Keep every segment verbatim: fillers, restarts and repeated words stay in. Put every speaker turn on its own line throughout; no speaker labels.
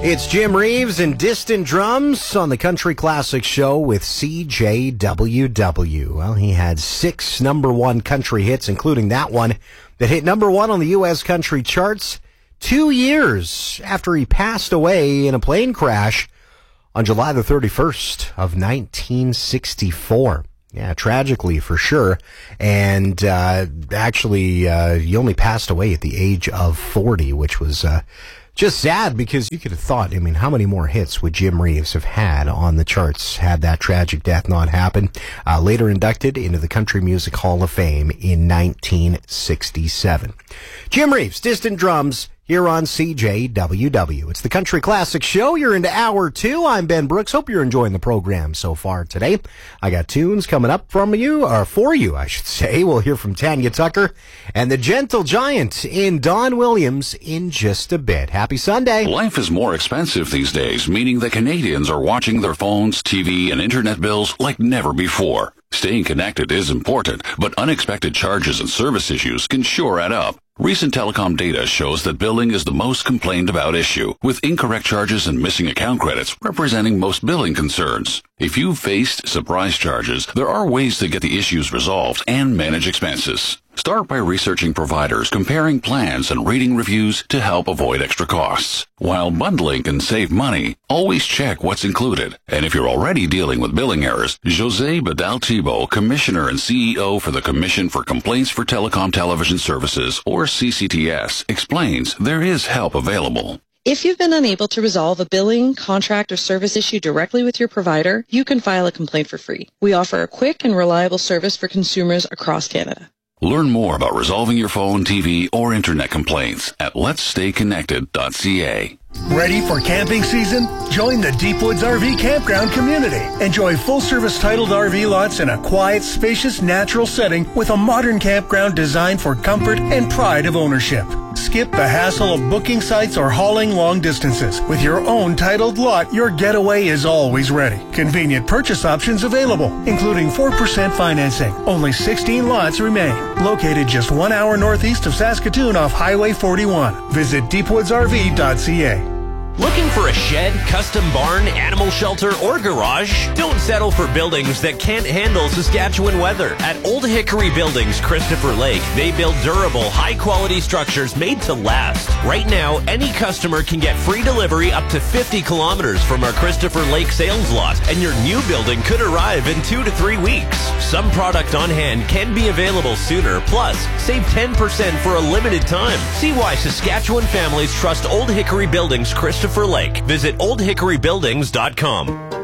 It's Jim Reeves and Distant Drums on the Country Classics Show with C J W W. Well, he had six number one country hits, including that one that hit number one on the U S country charts two years after he passed away in a plane crash on July the thirty-first of nineteen sixty-four. Yeah, tragically for sure. And uh, actually, uh, he only passed away at the age of forty, which was uh, just sad because you could have thought, I mean, how many more hits would Jim Reeves have had on the charts had that tragic death not happened? Uh, later inducted into the Country Music Hall of Fame in nineteen sixty-seven. Jim Reeves, Distant Drums, here on C J W W. It's the Country Classics Show. You're into hour two. I'm Ben Brooks. Hope you're enjoying the program so far today. I got tunes coming up from you, or for you, I should say. We'll hear from Tanya Tucker and the Gentle Giant in Don Williams in just a bit. Happy Sunday.
Life is more expensive these days, meaning that Canadians are watching their phones, T V, and internet bills like never before. Staying connected is important, but unexpected charges and service issues can sure add up. Recent telecom data shows that billing is the most complained about issue, with incorrect charges and missing account credits representing most billing concerns. If you've faced surprise charges, there are ways to get the issues resolved and manage expenses. Start by researching providers, comparing plans, and reading reviews to help avoid extra costs. While bundling can save money, always check what's included. And if you're already dealing with billing errors, José Badal-Thibault, Commissioner and C E O for the Commission for Complaints for Telecom Television Services, or C C T S, explains there is help available.
If you've been unable to resolve a billing, contract, or service issue directly with your provider, you can file a complaint for free. We offer a quick and reliable service for consumers across Canada.
Learn more about resolving your phone, T V, or internet complaints at lets stay connected dot c a.
Ready for camping season? Join the Deepwoods R V Campground community. Enjoy full-service titled R V lots in a quiet, spacious, natural setting with a modern campground designed for comfort and pride of ownership. Skip the hassle of booking sites or hauling long distances. With your own titled lot, your getaway is always ready. Convenient purchase options available, including four percent financing. Only sixteen lots remain. Located just one hour northeast of Saskatoon off Highway forty-one. Visit deepwoods r v dot c a.
Looking for a shed, custom barn, animal shelter, or garage? Don't settle for buildings that can't handle Saskatchewan weather. At Old Hickory Buildings, Christopher Lake, they build durable, high-quality structures made to last. Right now, any customer can get free delivery up to fifty kilometers from our Christopher Lake sales lot, and your new building could arrive in two to three weeks. Some product on hand can be available sooner, plus save ten percent for a limited time. See why Saskatchewan families trust Old Hickory Buildings, Christopher Lake. Visit old hickory buildings dot com.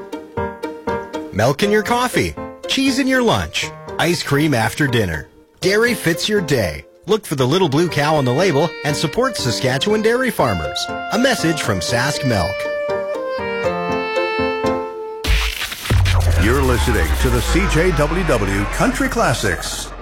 Milk in your coffee, cheese in your lunch, ice cream after dinner. Dairy fits your day. Look for the little blue cow on the label and support Saskatchewan dairy farmers. A message from Sask Milk.
You're listening to the C J W W Country Classics.